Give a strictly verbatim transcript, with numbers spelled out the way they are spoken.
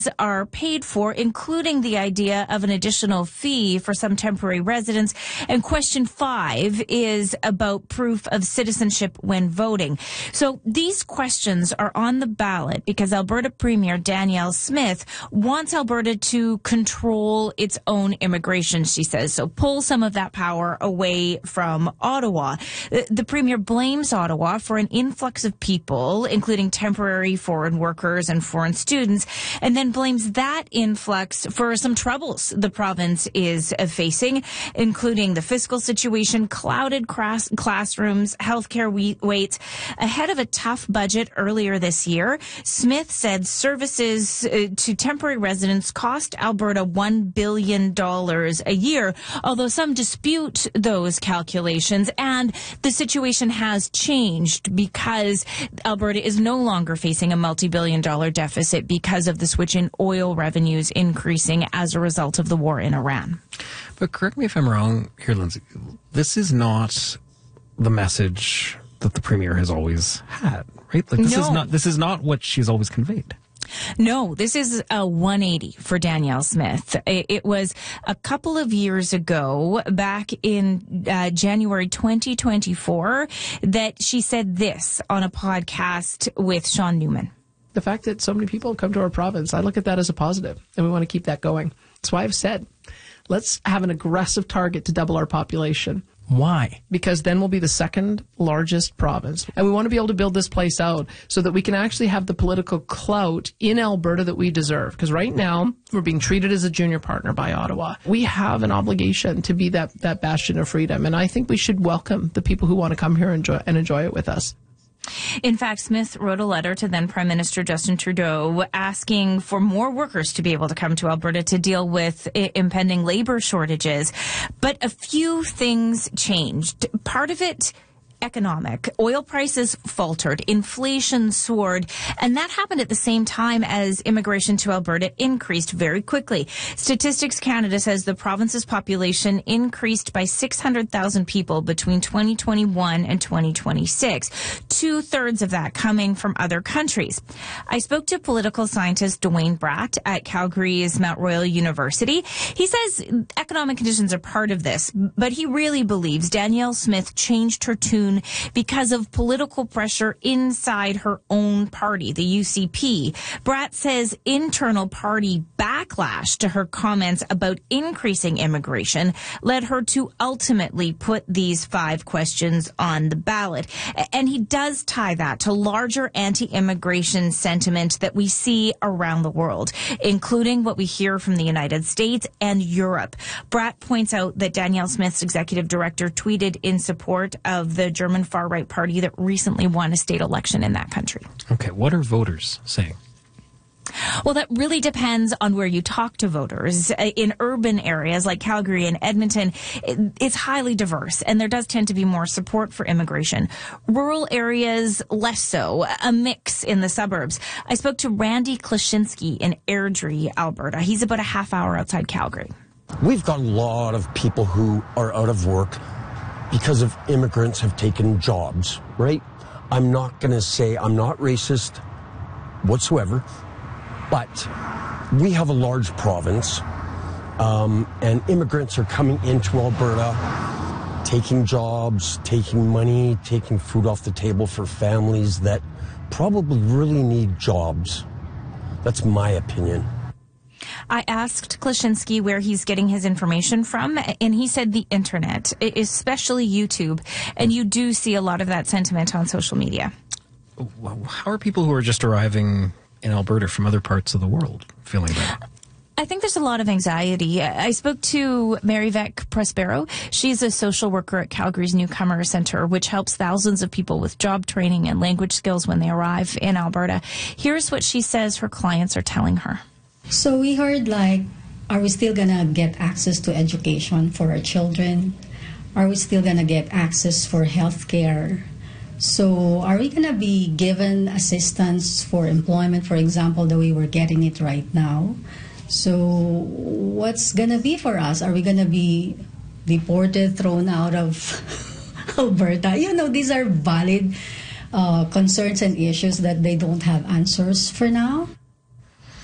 are paid for, including the idea of an additional fee for some temporary residents. And question five is about proof of citizenship when voting. So these questions are on the ballot because Alberta Premier Danielle Smith wants Alberta to control its own immigration, she says. So pull some of that power away from Ottawa. The, the Premier blames Ottawa for an influx of people, including temporary foreign workers and foreign students, and then blames that influx for some troubles the province is facing, including the fiscal situation, clouded class- classrooms, healthcare we- waits. Ahead of a tough budget earlier this year, Smith said services uh, to temporary residents cost Alberta one billion dollars a year, although some dispute those calculations. And the situation has changed because Alberta is no longer facing a multi-billion dollar deficit because of the switch in oil revenues increasing as a result of the war in Iran. But correct me if I'm wrong here, Lindsay. This is not the message that the Premier has always had, right? Like this no. is not this is not what she's always conveyed. No, this is a one eighty for Danielle Smith. It was a couple of years ago, back in uh, January twenty twenty-four, that she said this on a podcast with Sean Newman. The fact that so many people have come to our province, I look at that as a positive, and we want to keep that going. That's why I've said, let's have an aggressive target to double our population. Why? Because then we'll be the second largest province. And we want to be able to build this place out so that we can actually have the political clout in Alberta that we deserve. Because right now, we're being treated as a junior partner by Ottawa. We have an obligation to be that, that bastion of freedom. And I think we should welcome the people who want to come here and enjoy, and enjoy it with us. In fact, Smith wrote a letter to then Prime Minister Justin Trudeau asking for more workers to be able to come to Alberta to deal with impending labor shortages. But a few things changed. Part of it economic. Oil prices faltered, inflation soared, and that happened at the same time as immigration to Alberta increased very quickly. Statistics Canada says the province's population increased by six hundred thousand people between twenty twenty-one and twenty twenty-six, two-thirds of that coming from other countries. I spoke to political scientist Dwayne Bratt at Calgary's Mount Royal University. He says economic conditions are part of this, but he really believes Danielle Smith changed her tune because of political pressure inside her own party, the U C P. Bratt says internal party backlash to her comments about increasing immigration led her to ultimately put these five questions on the ballot. And he does tie that to larger anti-immigration sentiment that we see around the world, including what we hear from the United States and Europe. Bratt points out that Danielle Smith's executive director tweeted in support of the German far-right party that recently won a state election in that country. Okay, what are voters saying? Well, that really depends on where you talk to voters. In urban areas like Calgary and Edmonton, it's highly diverse, and there does tend to be more support for immigration. Rural areas, less so, a mix in the suburbs. I spoke to Randy Klashinsky in Airdrie, Alberta. He's about a half hour outside Calgary. We've got a lot of people who are out of work because of immigrants have taken jobs, right? I'm not going to say I'm not racist whatsoever, but we have a large province, um, and immigrants are coming into Alberta, taking jobs, taking money, taking food off the table for families that probably really need jobs. That's my opinion. I asked Klashinsky where he's getting his information from, and he said the internet, especially YouTube, and you do see a lot of that sentiment on social media. How are people who are just arriving in Alberta from other parts of the world feeling that? I think there's a lot of anxiety. I spoke to Mary Vec Prospero. She's a social worker at Calgary's Newcomer Centre, which helps thousands of people with job training and language skills when they arrive in Alberta. Here's what she says her clients are telling her. So we heard, like, are we still going to get access to education for our children? Are we still going to get access for health care? So are we going to be given assistance for employment, for example, the way we're getting it right now? So what's going to be for us? Are we going to be deported, thrown out of Alberta? You know, these are valid uh, concerns and issues that they don't have answers for now.